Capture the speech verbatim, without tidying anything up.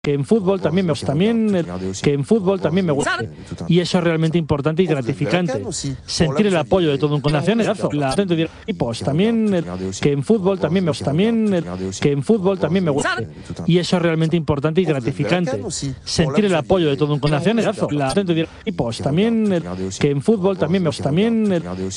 que en fútbol también me gusta, también eh, que en fútbol también me gusta, y eso es realmente importante y gratificante, sentir el apoyo de todo un nacionazo, la gente de equipos también eh, que en fútbol también me gusta, también eh, que en fútbol también me gusta, y eso es realmente importante y gratificante, sentir el apoyo de todo un nacionazo, la gente de equipos también eh, que en fútbol también me gusta, también eh,